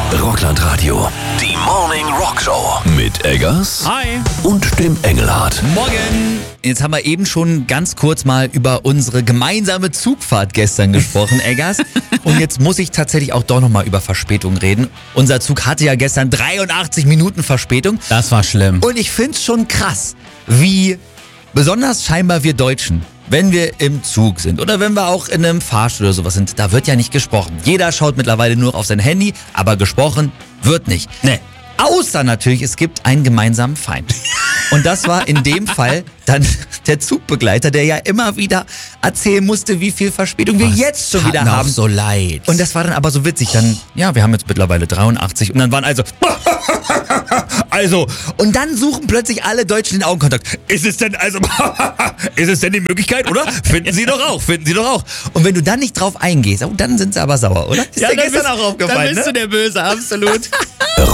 Rockland-Radio. Die Morning Rock Show. Mit Eggers. Hi. Und dem Engelhardt. Morgen. Jetzt haben wir eben schon ganz kurz mal über unsere gemeinsame Zugfahrt gestern gesprochen, Eggers. Und jetzt muss ich tatsächlich auch doch nochmal über Verspätung reden. Unser Zug hatte ja gestern 83 Minuten Verspätung. Das war schlimm. Und ich find's schon krass, wie besonders scheinbar wir Deutschen, wenn wir im Zug sind oder wenn wir auch in einem Fahrstuhl oder sowas sind, da wird ja nicht gesprochen. Jeder schaut mittlerweile nur auf sein Handy, aber gesprochen wird nicht. Nee. Außer natürlich, es gibt einen gemeinsamen Feind. Und das war in dem Fall dann der Zugbegleiter, der ja immer wieder erzählen musste, wie viel Verspätung wir jetzt schon wieder haben. So leid. Und das war dann aber so witzig. Dann, ja, wir haben jetzt mittlerweile 83 und dann waren und dann suchen plötzlich alle Deutschen den Augenkontakt. Ist es denn die Möglichkeit, oder? Finden Sie doch auch. Und wenn du dann nicht drauf eingehst, dann sind sie aber sauer, oder? Ist dir gestern auch aufgefallen, dann bist du der Böse, absolut.